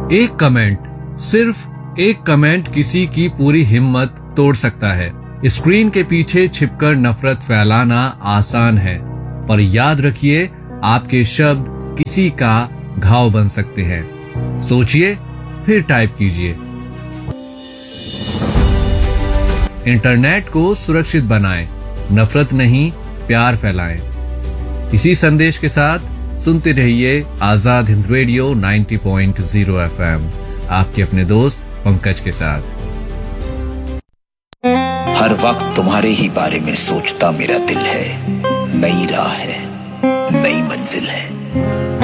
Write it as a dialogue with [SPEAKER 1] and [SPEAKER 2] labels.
[SPEAKER 1] एक कमेंट, सिर्फ एक कमेंट किसी की पूरी हिम्मत तोड़ सकता है। स्क्रीन के पीछे छिपकर नफरत फैलाना आसान है, पर याद रखिए आपके शब्द किसी का घाव बन सकते हैं। सोचिए, फिर टाइप कीजिए। इंटरनेट को सुरक्षित बनाएं, नफरत नहीं प्यार फैलाएं। इसी संदेश के साथ सुनते रहिए आजाद हिंद रेडियो 90.0 FM, आपके अपने दोस्त पंकज के साथ।
[SPEAKER 2] हर वक्त तुम्हारे ही बारे में सोचता मेरा दिल है। नई राह है, नई मंजिल है।